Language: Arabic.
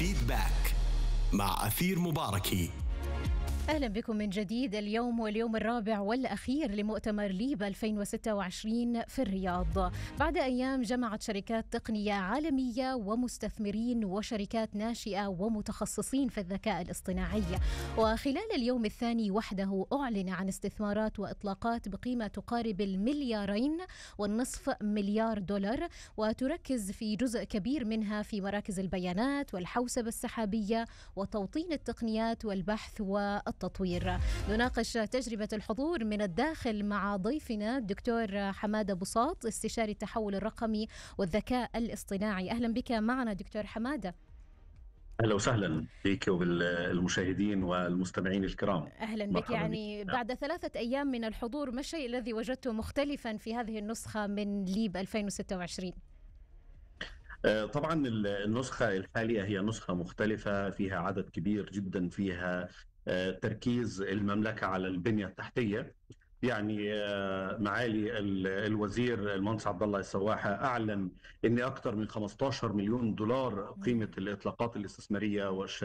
فيدباك مع أثير مباركي. أهلا بكم من جديد. اليوم واليوم الرابع والأخير لمؤتمر ليبا 2026 في الرياض. بعد أيام جمعت شركات تقنية عالمية ومستثمرين وشركات ناشئة ومتخصصين في الذكاء الاصطناعي، وخلال اليوم الثاني وحده أعلن عن استثمارات وإطلاقات بقيمة تقارب $2.5 مليار، وتركز في جزء كبير منها في مراكز البيانات والحوسبة السحابية وتوطين التقنيات والبحث والتطوير. نناقش تجربة الحضور من الداخل مع ضيفنا الدكتور حمادة بساط، استشاري التحول الرقمي والذكاء الاصطناعي. أهلا بك معنا دكتور حمادة. أهلا وسهلا بك وبالمشاهدين والمستمعين الكرام. أهلا بك. مرحبا يعني بعد 3 أيام من الحضور، ما الشيء الذي وجدته مختلفا في هذه النسخة من ليب 2026؟ طبعا النسخة الحالية هي نسخة مختلفة، فيها عدد كبير جدا، فيها تركيز المملكة على البنية التحتية. يعني معالي الوزير المهندس عبد الله السواحة أعلن أن أكثر من $15 مليون قيمة الإطلاقات الاستثمارية